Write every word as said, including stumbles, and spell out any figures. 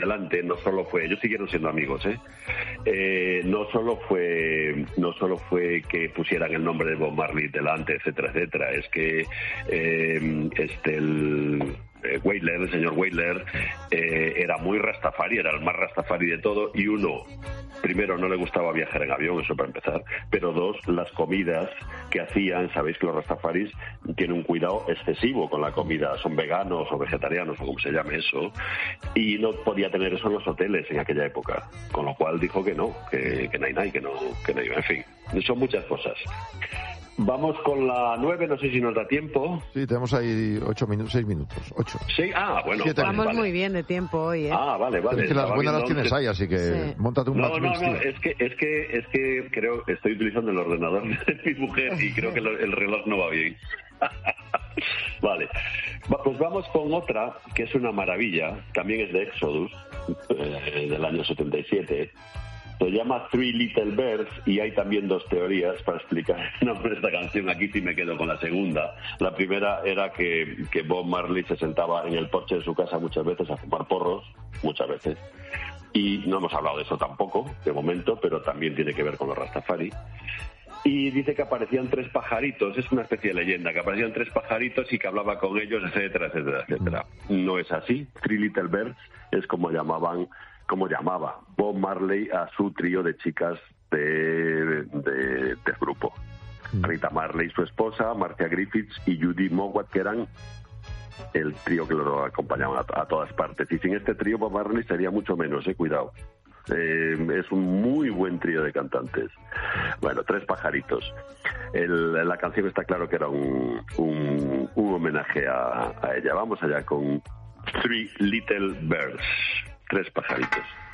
delante no solo fue, ellos siguieron siendo amigos, ¿eh? Eh, no solo fue no solo fue que pusieran el nombre de Bob Marley delante, etcétera, etcétera, es que eh, este el eh, Wailers, el señor Wailers, eh, era muy rastafari, era el más rastafari de todo, y uno, primero, no le gustaba viajar en avión, eso para empezar, pero dos, las comidas que hacían, sabéis que los rastafaris tienen un cuidado excesivo con la comida, son veganos o vegetarianos o como se llame eso, y no podía tener eso en los hoteles en aquella época, con lo cual dijo que no, que, que nay nay, que no, que no iba, en fin, son muchas cosas. Vamos con la nueve, no sé si nos da tiempo. Sí, tenemos ahí ocho minutos, seis minutos, ocho. Sí, ah, bueno. Siete. Vale, Vamos vale. muy bien de tiempo hoy, ¿eh? Ah, vale, vale. Es que las buenas las tienes ahí, así que sí. Móntate un No, match no, mix, no, tío. es que, es que, es que creo, estoy utilizando el ordenador de mi mujer y creo que lo, el reloj no va bien. Vale, Va, pues vamos con otra que es una maravilla, también es de Exodus, eh, del año setenta y siete. Se llama Three Little Birds y hay también dos teorías para explicar el nombre de esta canción. Aquí sí me quedo con la segunda. La primera era que, que Bob Marley se sentaba en el porche de su casa muchas veces a fumar porros, muchas veces. Y no hemos hablado de eso tampoco, de momento, pero también tiene que ver con los Rastafari. Y dice que aparecían tres pajaritos, es una especie de leyenda, que aparecían tres pajaritos y que hablaba con ellos, etcétera, etcétera, etcétera. No es así. Three Little Birds es como llamaban, como llamaba Bob Marley a su trío de chicas de, de, del grupo. Rita Marley, su esposa, Marcia Griffiths y Judy Mowat, que eran el trío que lo acompañaban a, a todas partes. Y sin este trío Bob Marley sería mucho menos, eh, cuidado. Eh, es un muy buen trío de cantantes. Bueno, tres pajaritos. El, la canción está claro que era un, un, un homenaje a, a ella. Vamos allá con Three Little Birds. Tres pajaritos.